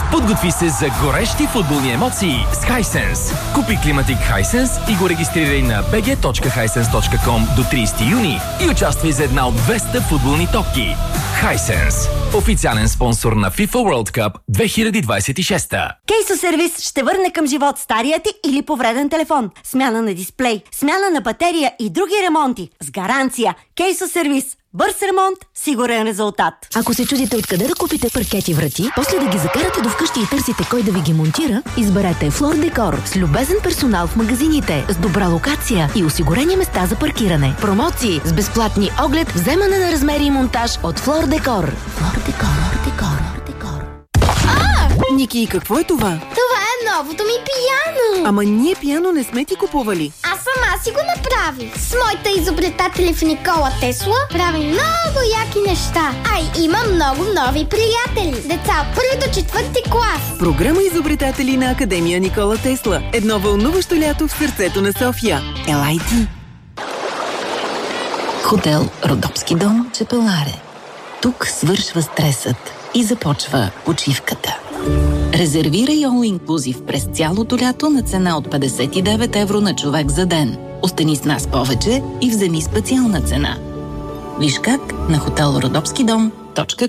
Подготви се за горещи футболни емоции с Hisense. Купи климатик Hisense и го регистрирай на bg.hisense.com до 30 юни и участвай за една от 200 футболни топки. Hisense. Официален спонсор на FIFA World Cup 2026. Кейсо сервис ще върне към живот стария ти или повреден телефон. Смяна на дисплей, смяна на батерия и други ремонти. С гаранция. Кейсо сервис. Бърз ремонт, сигурен резултат. Ако се чудите откъде да купите паркети врати, после да ги закарате до вкъщи и търсите кой да ви ги монтира, изберете Floor Decor с любезен персонал в магазините, с добра локация и осигурени места за паркиране. Промоции с безплатни оглед, вземане на размери и монтаж от Floor Decor. Floor Decor. Ники, какво е това? Това е новото ми пияно. Ама ние пияно не сме ти купували. Аз сама си го направих. С моите изобретатели в Никола Тесла правим много яки неща. Има много нови приятели. Деца от 1 до 4 клас. Програма изобретатели на Академия Никола Тесла. Едно вълнуващо лято в сърцето на София. Елай ти! Хотел Родопски дом, Чепеларе. Тук свършва стресът и започва почивката. Резервирай All Inclusive през цялото лято на цена от 59 евро на човек за ден. Остани с нас повече и вземи специална цена. Виж как на hotelrodopskidom.com.